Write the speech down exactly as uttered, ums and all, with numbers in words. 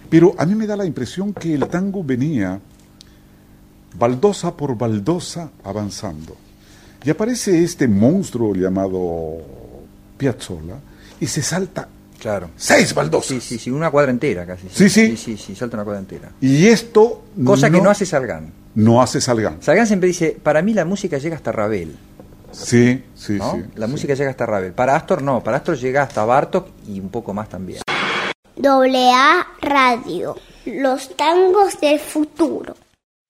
Pero a mí me da la impresión que el tango venía baldosa por baldosa avanzando. Y aparece este monstruo llamado Piazzolla y se salta claro. seis baldosas. Sí, sí, sí, una cuadra entera casi. Sí, sí. Sí, sí, sí, salta una cuadra entera. Y esto... Cosa no, que no hace Salgán. No hace Salgán. Salgán siempre dice, para mí la música llega hasta Ravel. Sí, sí, ¿no? sí. La sí. música llega hasta Ravel. Para Astor no, para Astor llega hasta Bartók y un poco más también. Doble A Radio, los tangos del futuro.